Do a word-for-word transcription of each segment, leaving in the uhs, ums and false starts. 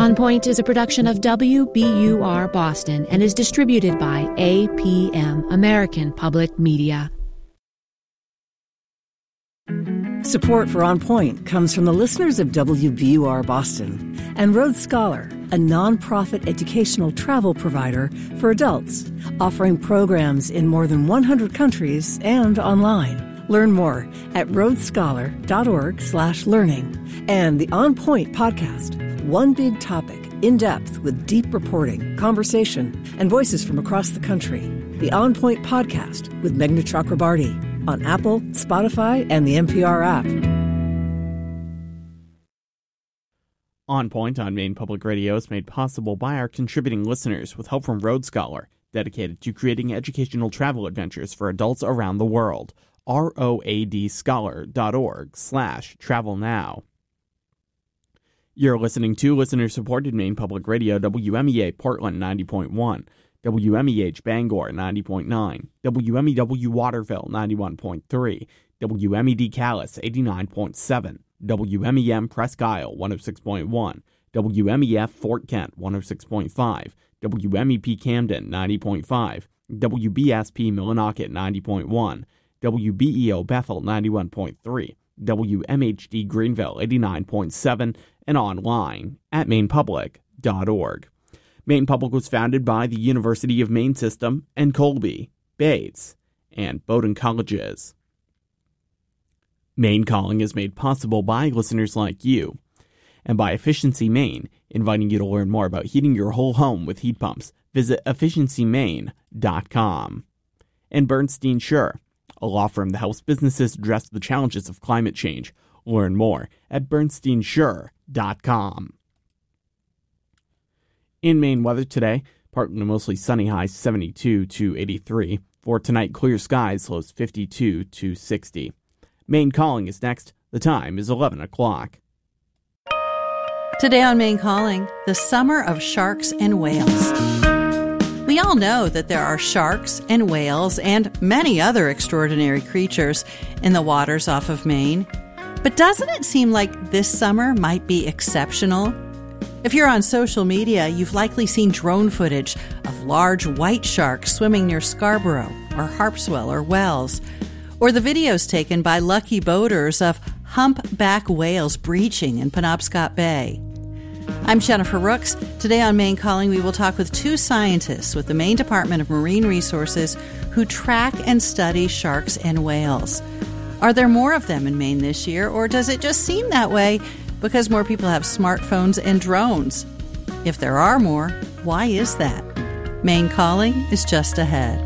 On Point is a production of W B U R Boston and is distributed by A P M, American Public Media. Support for On Point comes from the listeners of W B U R Boston and Road Scholar, a nonprofit educational travel provider for adults, offering programs in more than one hundred countries and online. Learn more at roadscholar.org slash learning. And the On Point podcast, one big topic, in depth with deep reporting, conversation, and voices from across the country. The On Point podcast with Meghna Chakrabarti on Apple, Spotify, and the N P R app. On Point on Maine Public Radio is made possible by our contributing listeners with help from Road Scholar, dedicated to creating educational travel adventures for adults around the world. roadscholar.org slash travel now. You're listening to listener-supported Maine Public Radio, W M E A Portland ninety point one, W M E H Bangor ninety point nine, W M E W Waterville ninety-one point three, W M E D Calais eighty-nine point seven, W M E M Presque Isle one oh six point one, W M E F Fort Kent one oh six point five, W M E P Camden ninety point five, W B S P Millinocket ninety point one, W B E O Bethel ninety-one point three, W M H D Greenville eighty-nine point seven, and online at maine public dot org. Maine Public was founded by the University of Maine System and Colby, Bates, and Bowdoin Colleges. Maine Calling is made possible by listeners like you, and by Efficiency Maine, inviting you to learn more about heating your whole home with heat pumps. Visit efficiency maine dot com. And Bernstein Sure, a law firm that helps businesses address the challenges of climate change. Learn more at bernstein sure dot com. In Maine weather today, partly mostly sunny, highs seventy-two to eighty-three. For tonight, clear skies, lows fifty-two to sixty. Maine Calling is next. The time is eleven o'clock. Today on Maine Calling, the summer of sharks and whales. We all know that there are sharks and whales and many other extraordinary creatures in the waters off of Maine. But doesn't it seem like this summer might be exceptional? If you're on social media, you've likely seen drone footage of large white sharks swimming near Scarborough or Harpswell or Wells, or the videos taken by lucky boaters of humpback whales breaching in Penobscot Bay. I'm Jennifer Rooks. Today on Maine Calling, we will talk with two scientists with the Maine Department of Marine Resources who track and study sharks and whales. Are there more of them in Maine this year, or does it just seem that way because more people have smartphones and drones? If there are more, why is that? Maine Calling is just ahead.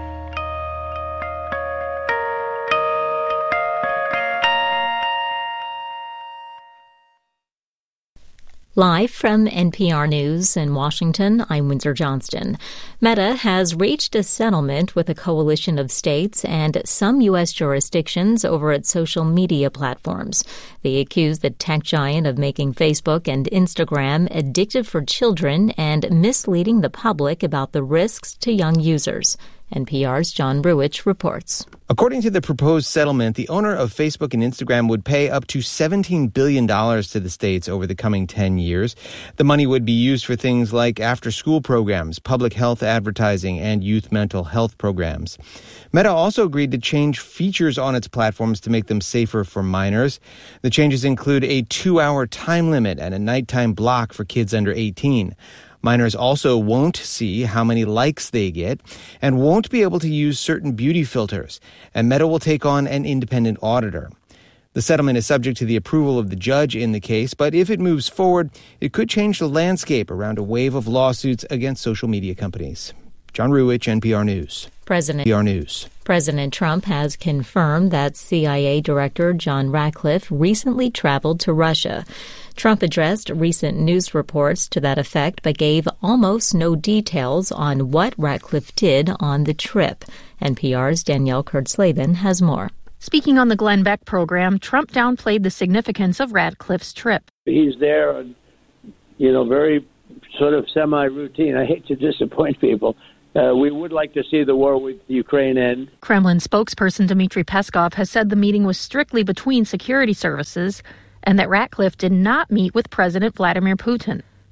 Live from N P R News in Washington, I'm Windsor Johnston. Meta has reached a settlement with a coalition of states and some U S jurisdictions over its social media platforms. They accuse the tech giant of making Facebook and Instagram addictive for children and misleading the public about the risks to young users. N P R's John Ruwitch reports. According to the proposed settlement, the owner of Facebook and Instagram would pay up to seventeen billion dollars to the states over the coming ten years. The money would be used for things like after-school programs, public health advertising, and youth mental health programs. Meta also agreed to change features on its platforms to make them safer for minors. The changes include a two-hour time limit and a nighttime block for kids under eighteen. Minors also won't see how many likes they get and won't be able to use certain beauty filters, and Meta will take on an independent auditor. The settlement is subject to the approval of the judge in the case, but if it moves forward, it could change the landscape around a wave of lawsuits against social media companies. John Ruwitch, N P R News. President, N P R News. President Trump has confirmed that C I A Director John Ratcliffe recently traveled to Russia. Trump addressed recent news reports to that effect, but gave almost no details on what Ratcliffe did on the trip. N P R's Danielle Kurtzleben has more. Speaking on the Glenn Beck program, Trump downplayed the significance of Ratcliffe's trip. He's there, you know, very sort of semi-routine. I hate to disappoint people. Uh, we would like to see the war with Ukraine end. Kremlin spokesperson Dmitry Peskov has said the meeting was strictly between security services and that Ratcliffe did not meet with President Vladimir Putin.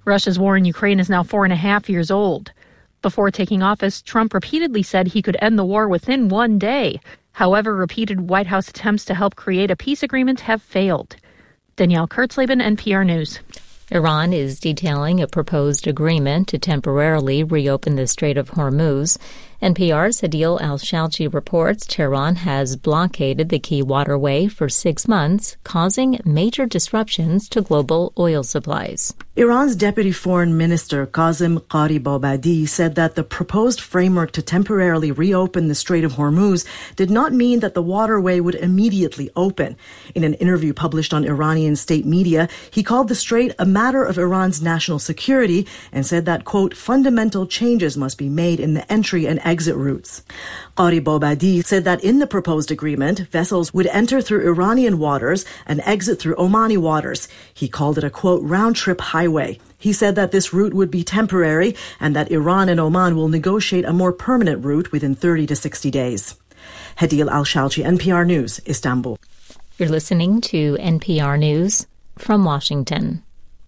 Russia's war in Ukraine is now four and a half years old. Before taking office, Trump repeatedly said he could end the war within one day. However, repeated White House attempts to help create a peace agreement have failed. Danielle Kurtzleben, N P R News. Iran is detailing a proposed agreement to temporarily reopen the Strait of Hormuz. N P R's Adil Al-Shalchi reports Tehran has blockaded the key waterway for six months, causing major disruptions to global oil supplies. Iran's Deputy Foreign Minister Qasem Gharibabadi said that the proposed framework to temporarily reopen the Strait of Hormuz did not mean that the waterway would immediately open. In an interview published on Iranian state media, he called the strait a matter of Iran's national security and said that, quote, fundamental changes must be made in the entry and exit routes. Gharibabadi said that in the proposed agreement, vessels would enter through Iranian waters and exit through Omani waters. He called it a, quote, round-trip highway. He said that this route would be temporary and that Iran and Oman will negotiate a more permanent route within thirty to sixty days. Hadil Al-Shalchi, N P R News, Istanbul. You're listening to N P R News from Washington.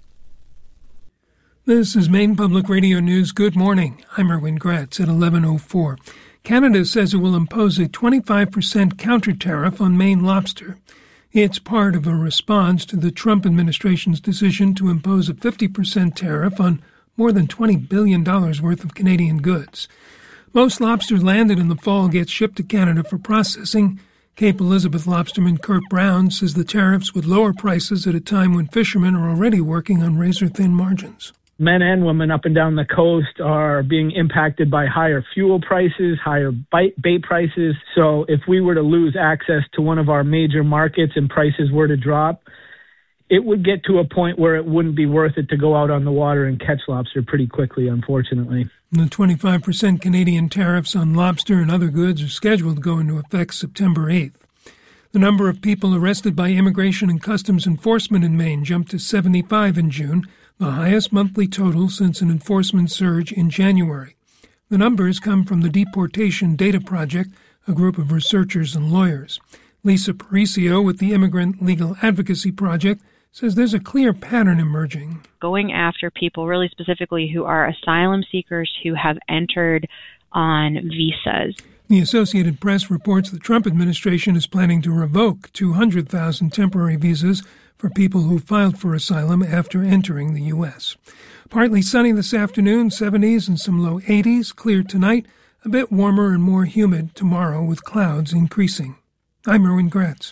This is Maine Public Radio News. Good morning. I'm Erwin Gratz at eleven oh four. Canada says it will impose a twenty-five percent counter tariff on Maine lobster. It's part of a response to the Trump administration's decision to impose a fifty percent tariff on more than twenty billion dollars worth of Canadian goods. Most lobster landed in the fall gets shipped to Canada for processing. Cape Elizabeth lobsterman Kurt Brown says the tariffs would lower prices at a time when fishermen are already working on razor-thin margins. Men and women up and down the coast are being impacted by higher fuel prices, higher bait, bait prices. So if we were to lose access to one of our major markets and prices were to drop, it would get to a point where it wouldn't be worth it to go out on the water and catch lobster pretty quickly, unfortunately. The twenty-five percent Canadian tariffs on lobster and other goods are scheduled to go into effect September eighth. The number of people arrested by Immigration and Customs Enforcement in Maine jumped to seventy-five in June, the highest monthly total since an enforcement surge in January. The numbers come from the Deportation Data Project, a group of researchers and lawyers. Lisa Paricio with the Immigrant Legal Advocacy Project says there's a clear pattern emerging. Going after people really specifically who are asylum seekers who have entered on visas. The Associated Press reports the Trump administration is planning to revoke two hundred thousand temporary visas for people who filed for asylum after entering the U S. Partly sunny this afternoon, seventies and some low eighties. Clear tonight, a bit warmer and more humid tomorrow with clouds increasing. I'm Erwin Gratz.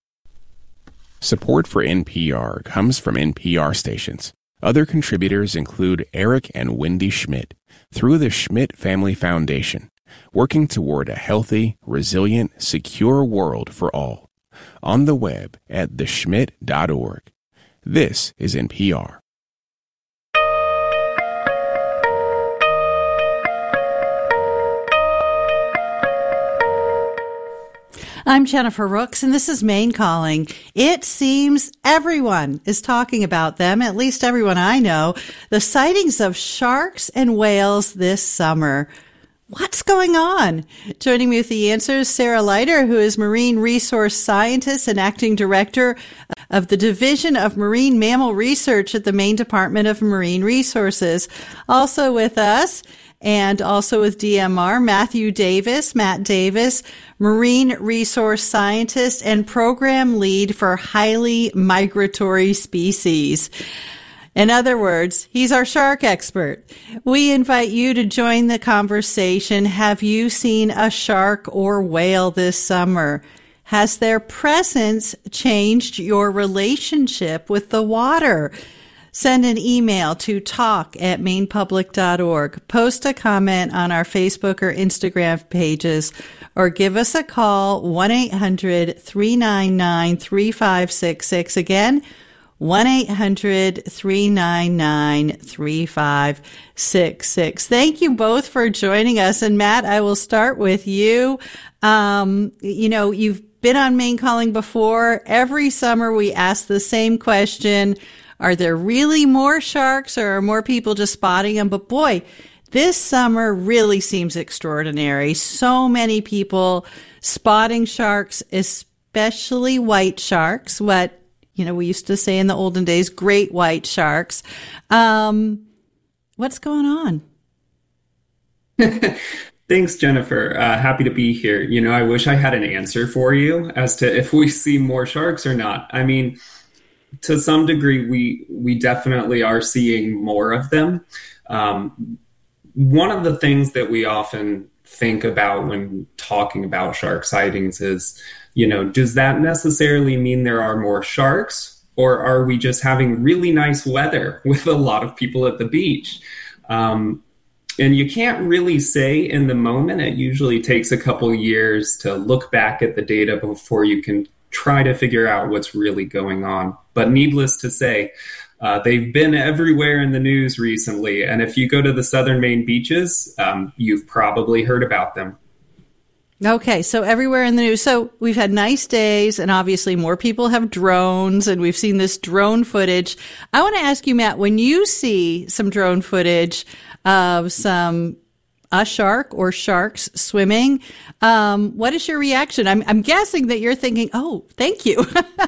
Support for N P R comes from N P R stations. Other contributors include Eric and Wendy Schmidt through the Schmidt Family Foundation, working toward a healthy, resilient, secure world for all. On the web at the schmidt dot org. This is N P R. I'm Jennifer Rooks, and this is Maine Calling. It seems everyone is talking about them, at least everyone I know, the sightings of sharks and whales this summer. What's going on? Joining me with the answers, Sarah Leiter, who is Marine Resource Scientist and Acting Director of the Division of Marine Mammal Research at the Maine Department of Marine Resources. Also with us, and also with D M R, Matthew Davis, Matt Davis, Marine Resource Scientist and Program Lead for Highly Migratory Species. In other words, he's our shark expert. We invite you to join the conversation. Have you seen a shark or whale this summer? Has their presence changed your relationship with the water? Send an email to talk at maine public dot org. Post a comment on our Facebook or Instagram pages, or give us a call, one eight hundred three nine nine three five six six. Again, one eight hundred three nine nine three five six six. Thank you both for joining us. And Matt, I will start with you. Um, you know, you've been on Maine Calling before. Every summer we ask the same question. Are there really more sharks, or are more people just spotting them? But boy, this summer really seems extraordinary. So many people spotting sharks, especially white sharks, what You know, we used to say in the olden days, great white sharks. Um, what's going on? Thanks, Jennifer. Uh, happy to be here. You know, I wish I had an answer for you as to if we see more sharks or not. I mean, to some degree, we we definitely are seeing more of them. Um, one of the things that we often think about when talking about shark sightings is, you know, does that necessarily mean there are more sharks, or are we just having really nice weather with a lot of people at the beach? Um, and you can't really say in the moment. It usually takes a couple years to look back at the data before you can try to figure out what's really going on. But needless to say, uh, they've been everywhere in the news recently. And if you go to the southern Maine beaches, um, you've probably heard about them. Okay, so everywhere in the news. So we've had nice days, and obviously more people have drones, and we've seen this drone footage. I want to ask you, Matt, when you see some drone footage of some a shark or sharks swimming, um, what is your reaction? I'm, I'm guessing that you're thinking, oh, thank you.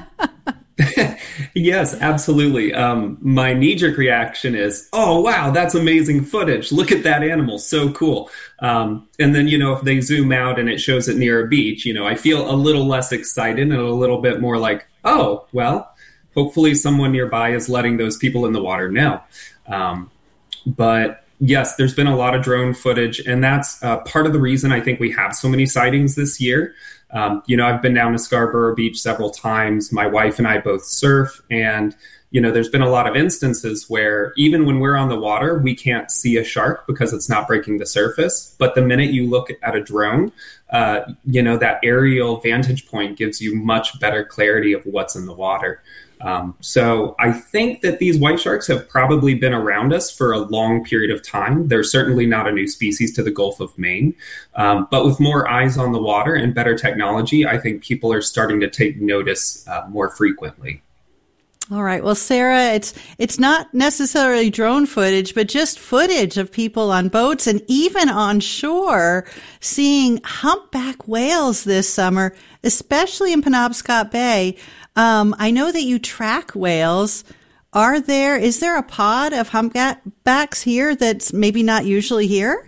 Yes, absolutely. Um, my knee-jerk reaction is, oh, wow, that's amazing footage. Look at that animal. So cool. Um, and then, you know, if they zoom out and it shows it near a beach, you know, I feel a little less excited and a little bit more like, oh, well, hopefully someone nearby is letting those people in the water know. Um, but yes, there's been a lot of drone footage, and that's uh, part of the reason I think we have so many sightings this year. Um, you know, I've been down to Scarborough Beach several times. My wife and I both surf, and, you know, there's been a lot of instances where even when we're on the water, we can't see a shark because it's not breaking the surface. But the minute you look at a drone, uh, you know, that aerial vantage point gives you much better clarity of what's in the water. Um, so I think that these white sharks have probably been around us for a long period of time. They're certainly not a new species to the Gulf of Maine. Um, but with more eyes on the water and better technology, I think people are starting to take notice uh, more frequently. All right. Well, Sarah, it's it's not necessarily drone footage, but just footage of people on boats and even on shore seeing humpback whales this summer, especially in Penobscot Bay. Um, I know that you track whales. Are there, is there a pod of humpbacks here that's maybe not usually here?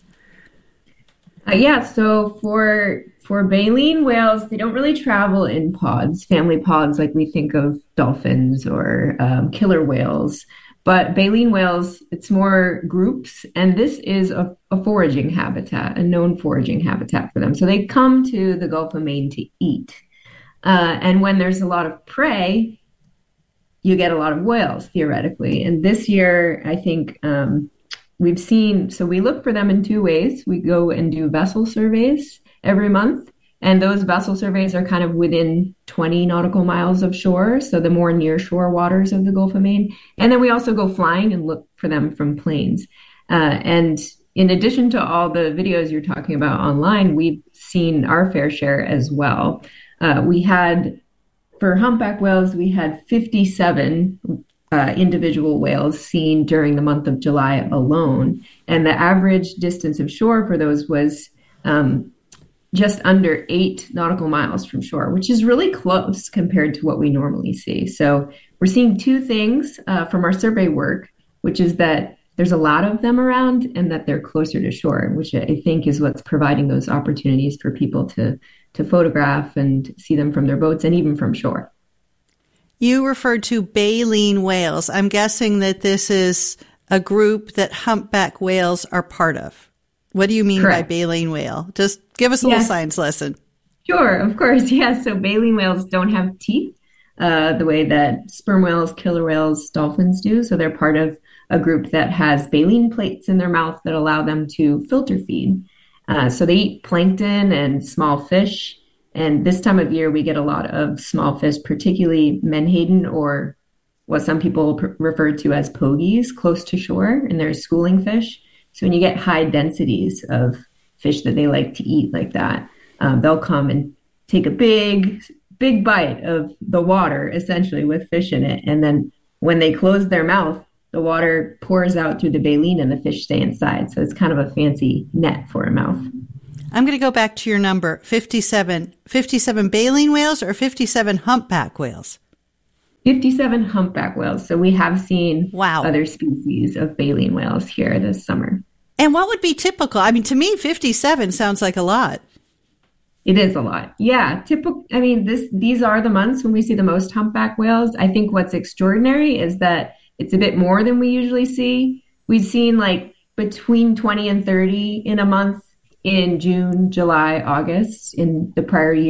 Uh, yeah, so for for baleen whales, they don't really travel in pods, family pods like we think of dolphins or um, killer whales. But baleen whales, it's more groups, and this is a, a foraging habitat, a known foraging habitat for them. So they come to the Gulf of Maine to eat. Uh, and when there's a lot of prey, you get a lot of whales, theoretically. And this year, I think um, we've seen, so we look for them in two ways. We go and do vessel surveys every month. And those vessel surveys are kind of within twenty nautical miles of shore, so the more near shore waters of the Gulf of Maine. And then we also go flying and look for them from planes. Uh, and in addition to all the videos you're talking about online, we've seen our fair share as well. Uh, we had, for humpback whales, we had fifty-seven uh, individual whales seen during the month of July alone. And the average distance of shore for those was um, just under eight nautical miles from shore, which is really close compared to what we normally see. So we're seeing two things uh, from our survey work, which is that there's a lot of them around and that they're closer to shore, which I think is what's providing those opportunities for people to to photograph and see them from their boats and even from shore. You referred to baleen whales. I'm guessing that this is a group that humpback whales are part of. What do you mean Correct. By baleen whale? Just give us a yes. little science lesson. Sure, of course. Yeah, so baleen whales don't have teeth uh, the way that sperm whales, killer whales, dolphins do. So they're part of a group that has baleen plates in their mouth that allow them to filter feed. Uh, so they eat plankton and small fish. And this time of year, we get a lot of small fish, particularly menhaden, or what some people pr- refer to as pogies, close to shore, and they're schooling fish. So when you get high densities of fish that they like to eat like that, um, they'll come and take a big, big bite of the water, essentially, with fish in it. And then when they close their mouth, the water pours out through the baleen and the fish stay inside. So it's kind of a fancy net for a mouth. I'm going to go back to your number, fifty-seven. fifty-seven baleen whales or fifty-seven humpback whales? fifty-seven humpback whales. So we have seen wow. other species of baleen whales here this summer. And what would be typical? I mean, to me, fifty-seven sounds like a lot. It is a lot. Yeah. Typical. I mean, this, these are the months when we see the most humpback whales. I think what's extraordinary is that it's a bit more than we usually see. We've seen like between twenty and thirty in a month in June, July, August in the prior year.